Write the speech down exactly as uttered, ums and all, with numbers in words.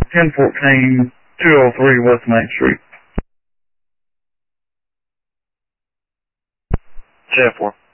ten fourteen, two oh three West Main Street. ten four.